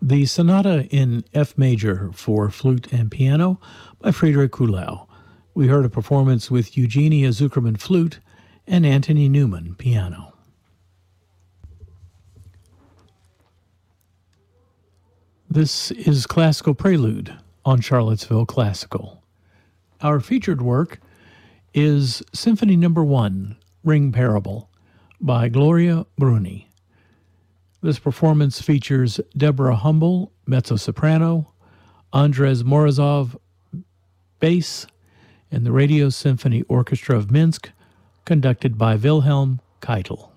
The Sonata in F major for flute and piano by Friedrich Kuhlau. We heard a performance with Eugenia Zuckerman flute and Anthony Newman piano. This is Classical Prelude on Charlottesville Classical. Our featured work is Symphony No. 1, Ring Parable, by Gloria Bruni. This performance features Deborah Humble, mezzo-soprano, Andres Morozov, bass, and the Radio Symphony Orchestra of Minsk, conducted by Wilhelm Keitel.